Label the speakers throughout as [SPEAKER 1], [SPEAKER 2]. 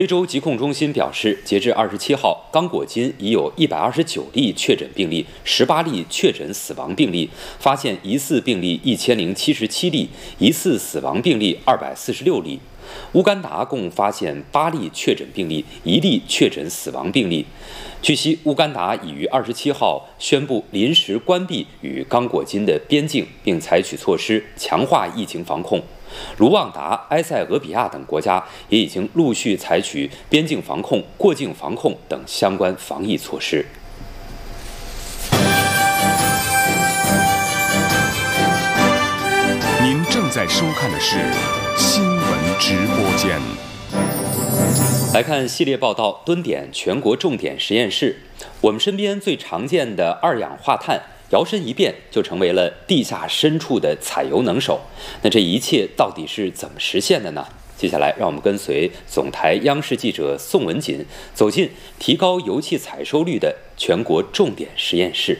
[SPEAKER 1] 非洲疾控中心表示，截至27号，刚果金已有129例确诊病例，18例确诊死亡病例，发现疑似病例1077例，疑似死亡病例246例。乌干达共发现8例确诊病例，1例确诊死亡病例。据悉，乌干达已于27号宣布临时关闭与刚果金的边境，并采取措施强化疫情防控。卢旺达、埃塞俄比亚等国家也已经陆续采取边境防控、过境防控等相关防疫措施。
[SPEAKER 2] 您正在收看的是新闻直播间。
[SPEAKER 1] 来看系列报道，蹲点全国重点实验室。我们身边最常见的二氧化碳，摇身一变就成为了地下深处的采油能手。那这一切到底是怎么实现的呢？接下来让我们跟随总台央视记者宋文锦走进提高油气采收率的全国重点实验室。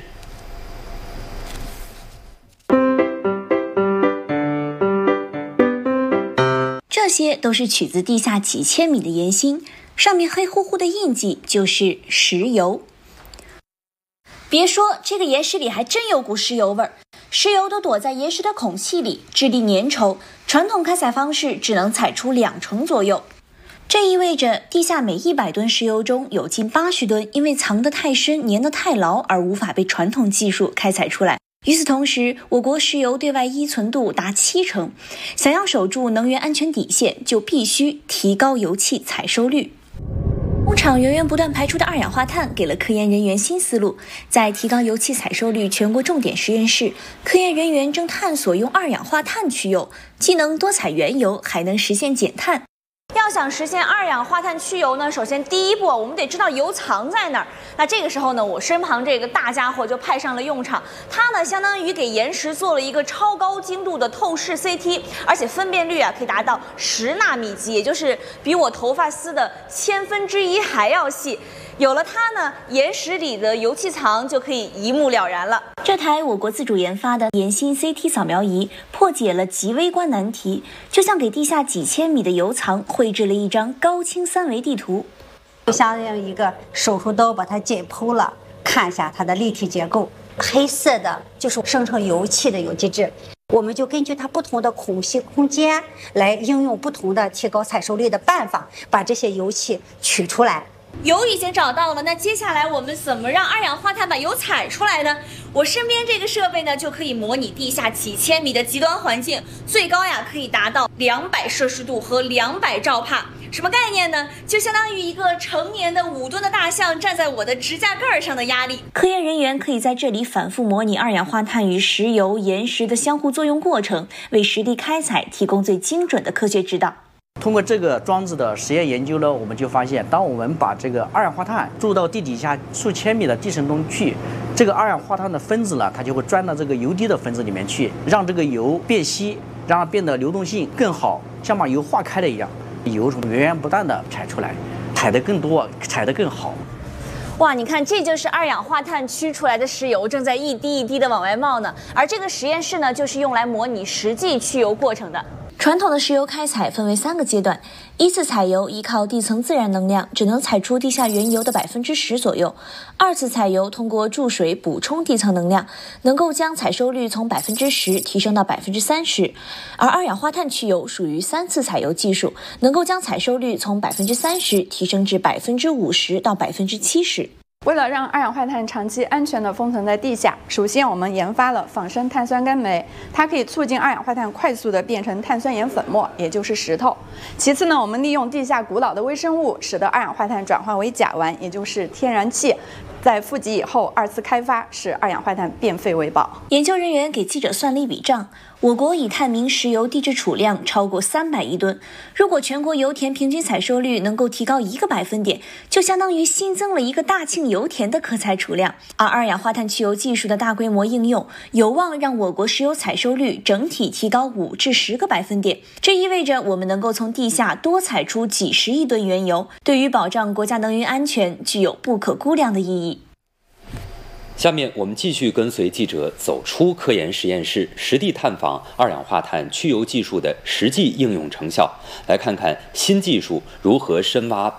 [SPEAKER 3] 这些都是取自地下几千米的岩芯，上面黑乎乎的印记就是石油。别说，这个岩石里还真有股石油味儿。石油都躲在岩石的孔隙里，质地粘稠，传统开采方式只能采出2成左右。这意味着地下每100吨石油中有近80吨因为藏得太深、粘得太牢而无法被传统技术开采出来。与此同时，我国石油对外依存度达7成，想要守住能源安全底线，就必须提高油气采收率。工厂源源不断排出的二氧化碳给了科研人员新思路，在提高油气采收率全国重点实验室，科研人员正探索用二氧化碳去油，既能多采原油，还能实现减碳。
[SPEAKER 4] 要想实现二氧化碳去油呢，首先第一步我们得知道油藏在哪儿。那这个时候呢，我身旁这个大家伙就派上了用场。它呢，相当于给岩石做了一个超高精度的透视 CT， 而且分辨率啊可以达到10纳米级，也就是比我头发丝的1/1000还要细。有了它呢，岩石里的油气藏就可以一目了然了。
[SPEAKER 3] 这台我国自主研发的岩芯 CT 扫描仪破解了极微观难题，就像给地下几千米的油藏绘制了一张高清3维地图。
[SPEAKER 5] 就像一个手术刀把它解剖了，看一下它的立体结构。黑色的就是生成油气的有机质，我们就根据它不同的孔隙空间来应用不同的提高采收率的办法，把这些油气取出来。
[SPEAKER 4] 油已经找到了，那接下来我们怎么让二氧化碳把油采出来呢？我身边这个设备呢，就可以模拟地下几千米的极端环境，最高呀可以达到200摄氏度和200兆帕。什么概念呢？就相当于一个成年的5吨的大象站在我的指甲盖上的压力。
[SPEAKER 3] 科研人员可以在这里反复模拟二氧化碳与石油、岩石的相互作用过程，为实地开采提供最精准的科学指导。
[SPEAKER 6] 通过这个装置的实验研究呢，我们就发现，当我们把这个二氧化碳注到地底下数千米的地层中去，这个二氧化碳的分子呢，它就会钻到这个油滴的分子里面去，让这个油变稀，让它变得流动性更好，像把油化开了一样，油从源源不断的采出来，采得更多，采得更好。
[SPEAKER 4] 哇，你看，这就是二氧化碳驱出来的石油，正在一滴一滴的往外冒呢。而这个实验室呢，就是用来模拟实际去油过程的。
[SPEAKER 3] 传统的石油开采分为3个阶段，依次采油依靠地层自然能量，只能采出地下原油的10%左右；二次采油通过注水补充地层能量，能够将采收率从10%提升到30%；而二氧化碳去油属于3次采油技术，能够将采收率从30%提升至50%到70%。
[SPEAKER 7] 为了让二氧化碳长期安全地封存在地下，首先我们研发了仿生碳酸甘酶，它可以促进二氧化碳快速地变成碳酸盐粉末，也就是石头。其次呢，我们利用地下古老的微生物，使得二氧化碳转化为甲烷，也就是天然气。在富集以后2次开发，使二氧化碳变废为宝。
[SPEAKER 3] 研究人员给记者算了一笔账，我国已探明石油地质储量超过300亿吨，如果全国油田平均采收率能够提高1个百分点，就相当于新增了一个大庆油田的可采储量。而二氧化碳去油技术的大规模应用，有望让我国石油采收率整体提高5至10个百分点。这意味着我们能够从地下多采出几十亿吨原油，对于保障国家能源安全具有不可估量的意义。
[SPEAKER 1] 下面我们继续跟随记者走出科研实验室，实地探访二氧化碳去油技术的实际应用成效，来看看新技术如何深挖